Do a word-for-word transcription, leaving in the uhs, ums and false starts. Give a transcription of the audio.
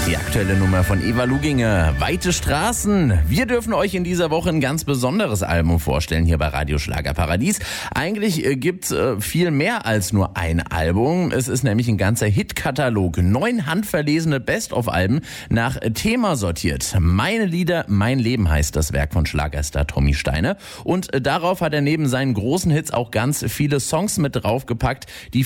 Die aktuelle Nummer von Eva Luginger, Weite Straßen. Wir dürfen euch in dieser Woche ein ganz besonderes Album vorstellen hier bei Radio Schlagerparadies. Eigentlich äh, gibt's äh, viel mehr als nur ein Album. Es ist nämlich ein ganzer Hitkatalog. Neun handverlesene Best-of-Alben nach äh, Thema sortiert. Meine Lieder, mein Leben heißt das Werk von Schlagerstar Tommy Steiner. Und äh, darauf hat er neben seinen großen Hits auch ganz viele Songs mit draufgepackt, die